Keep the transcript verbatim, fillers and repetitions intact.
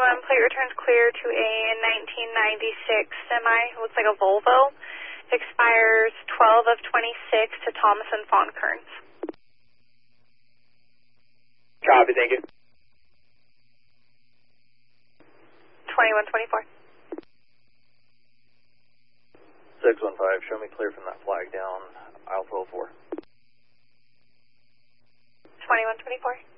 one, plate returns clear to a nineteen ninety-six semi. Looks like a Volvo. Expires twelve of twenty-six to Thomas and Fawn Kearns. Copy, thank you. twenty-one twenty-four. six one five, show me clear from that flag down, aisle twelve four. twenty-one twenty-four.